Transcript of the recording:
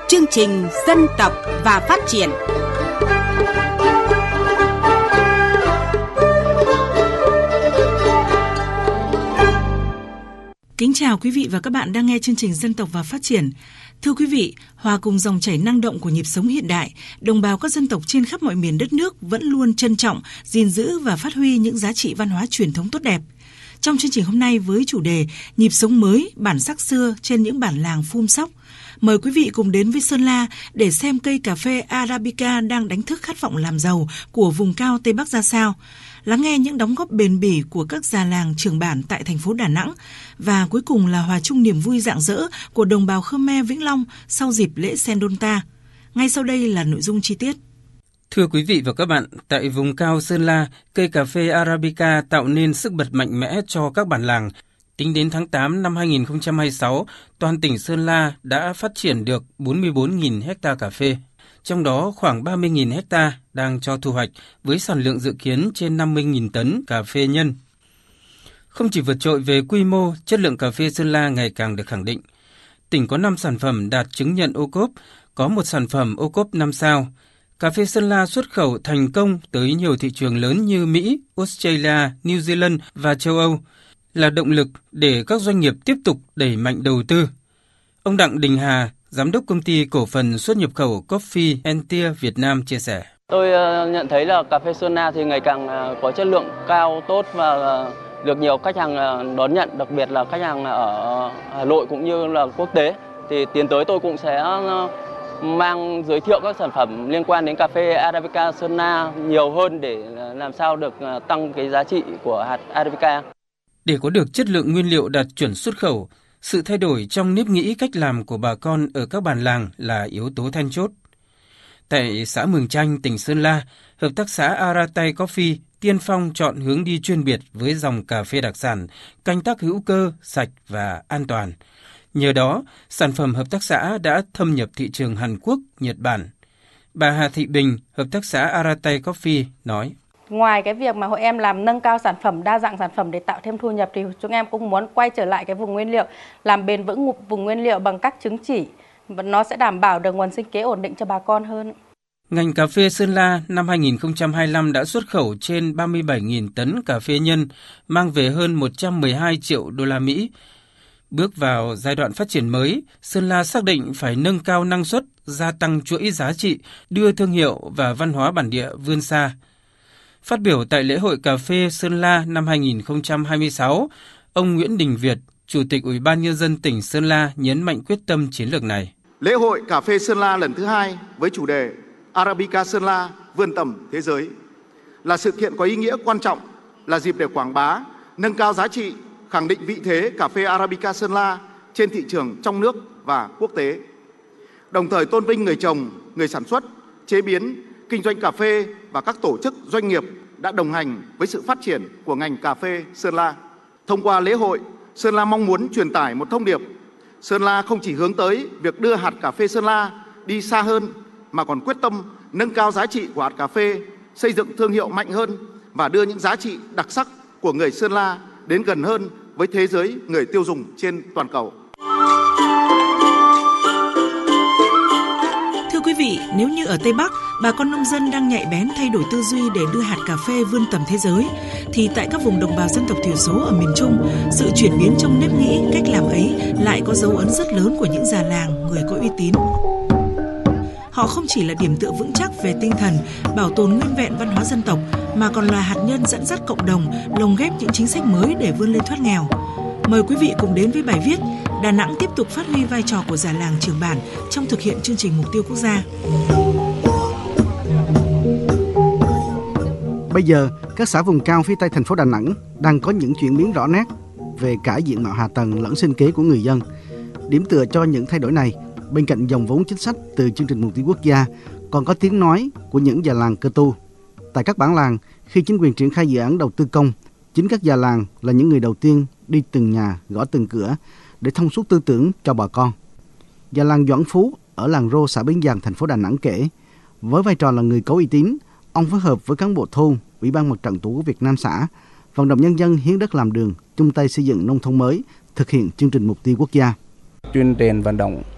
chương trình Dân tộc và Phát triển. Kính chào quý vị và các bạn đang nghe chương trình Dân tộc và Phát triển. Thưa quý vị, hòa cùng dòng chảy năng động của nhịp sống hiện đại, đồng bào các dân tộc trên khắp mọi miền đất nước vẫn luôn trân trọng, gìn giữ và phát huy những giá trị văn hóa truyền thống tốt đẹp. Trong chương trình hôm nay với chủ đề Nhịp sống mới, bản sắc xưa trên những bản làng Phun Sóc, mời quý vị cùng đến với Sơn La để xem cây cà phê Arabica đang đánh thức khát vọng làm giàu của vùng cao Tây Bắc ra sao. Lắng nghe những đóng góp bền bỉ của các già làng trưởng bản tại thành phố Đà Nẵng và cuối cùng là hòa chung niềm vui rạng rỡ của đồng bào Khmer Vĩnh Long sau dịp lễ Sendonta. Ngay sau đây là nội dung chi tiết. Thưa quý vị và các bạn, tại vùng cao Sơn La, cây cà phê Arabica tạo nên sức bật mạnh mẽ cho các bản làng. Tính đến tháng 8 năm 2026, toàn tỉnh Sơn La đã phát triển được 44.000 hecta cà phê. Trong đó khoảng 30.000 hecta đang cho thu hoạch với sản lượng dự kiến trên 50.000 tấn cà phê nhân. Không chỉ vượt trội về quy mô, chất lượng cà phê Sơn La ngày càng được khẳng định. Tỉnh có 5 sản phẩm đạt chứng nhận ô cốp, có 1 sản phẩm ô cốp 5 sao. Cà phê Sơn La xuất khẩu thành công tới nhiều thị trường lớn như Mỹ, Australia, New Zealand và châu Âu, là động lực để các doanh nghiệp tiếp tục đẩy mạnh đầu tư. Ông Đặng Đình Hà, Giám đốc Công ty Cổ phần Xuất nhập khẩu Coffee and Tea Việt Nam chia sẻ. Tôi nhận thấy là cà phê Sơn La thì ngày càng có chất lượng cao, tốt và được nhiều khách hàng đón nhận, đặc biệt là khách hàng ở Hà Nội cũng như là quốc tế. Thì tiến tới tôi cũng sẽ mang giới thiệu các sản phẩm liên quan đến cà phê Arabica Sơn La nhiều hơn để làm sao được tăng cái giá trị của hạt Arabica. Để có được chất lượng nguyên liệu đạt chuẩn xuất khẩu, sự thay đổi trong nếp nghĩ cách làm của bà con ở các bản làng là yếu tố then chốt. Tại xã Mường Chanh, tỉnh Sơn La, hợp tác xã Aratai Coffee tiên phong chọn hướng đi chuyên biệt với dòng cà phê đặc sản, canh tác hữu cơ, sạch và an toàn. Nhờ đó, sản phẩm hợp tác xã đã thâm nhập thị trường Hàn Quốc, Nhật Bản. Bà Hà Thị Bình, hợp tác xã Aratai Coffee nói: Ngoài cái việc mà hội em làm nâng cao sản phẩm, đa dạng sản phẩm để tạo thêm thu nhập thì chúng em cũng muốn quay trở lại cái vùng nguyên liệu, làm bền vững vùng nguyên liệu bằng các chứng chỉ và nó sẽ đảm bảo được nguồn sinh kế ổn định cho bà con hơn. Ngành cà phê Sơn La năm 2025 đã xuất khẩu trên 37.000 tấn cà phê nhân, mang về hơn 112 triệu đô la Mỹ. Bước vào giai đoạn phát triển mới, Sơn La xác định phải nâng cao năng suất, gia tăng chuỗi giá trị, đưa thương hiệu và văn hóa bản địa vươn xa. Phát biểu tại lễ hội cà phê Sơn La năm 2026, ông Nguyễn Đình Việt, Chủ tịch Ủy ban Nhân dân tỉnh Sơn La nhấn mạnh quyết tâm chiến lược này. Lễ hội cà phê Sơn La lần thứ 2 với chủ đề Arabica Sơn La vươn tầm thế giới là sự kiện có ý nghĩa quan trọng, là dịp để quảng bá, nâng cao giá trị, khẳng định vị thế cà phê Arabica Sơn La trên thị trường trong nước và quốc tế. Đồng thời tôn vinh người trồng, người sản xuất, chế biến, kinh doanh cà phê và các tổ chức doanh nghiệp đã đồng hành với sự phát triển của ngành cà phê Sơn La. Thông qua lễ hội, Sơn La mong muốn truyền tải một thông điệp: Sơn La không chỉ hướng tới việc đưa hạt cà phê Sơn La đi xa hơn, mà còn quyết tâm nâng cao giá trị của hạt cà phê, xây dựng thương hiệu mạnh hơn và đưa những giá trị đặc sắc của người Sơn La đến gần hơn với thế giới người tiêu dùng trên toàn cầu. Thưa quý vị, nếu như ở Tây Bắc, bà con nông dân đang nhạy bén thay đổi tư duy để đưa hạt cà phê vươn tầm thế giới, thì tại các vùng đồng bào dân tộc thiểu số ở miền Trung, sự chuyển biến trong nếp nghĩ, cách làm ấy lại có dấu ấn rất lớn của những già làng, người có uy tín. Họ không chỉ là điểm tựa vững chắc về tinh thần, bảo tồn nguyên vẹn văn hóa dân tộc, mà còn là hạt nhân dẫn dắt cộng đồng, lồng ghép những chính sách mới để vươn lên thoát nghèo. Mời quý vị cùng đến với bài viết Đà Nẵng tiếp tục phát huy vai trò của già làng trưởng bản trong thực hiện chương trình mục tiêu quốc gia. Bây giờ, các xã vùng cao phía Tây thành phố Đà Nẵng đang có những chuyển biến rõ nét về cả diện mạo hạ tầng lẫn sinh kế của người dân. Điểm tựa cho những thay đổi này, bên cạnh dòng vốn chính sách từ chương trình mục tiêu quốc gia, còn có tiếng nói của những già làng cơ tu. Tại các bản làng, khi chính quyền triển khai dự án đầu tư công, chính các già làng là những người đầu tiên đi từng nhà, gõ từng cửa để thông suốt tư tưởng cho bà con. Già làng Doãn Phú ở làng Rô, xã Bến Giàng, thành phố Đà Nẵng kể, với vai trò là người có uy tín, ông phối hợp với cán bộ thôn, Ủy ban Mặt trận Tổ quốc Việt Nam xã, vận động nhân dân hiến đất làm đường, chung tay xây dựng nông thôn mới, thực hiện chương trình mục tiêu quốc gia. Tuyên truyền vận động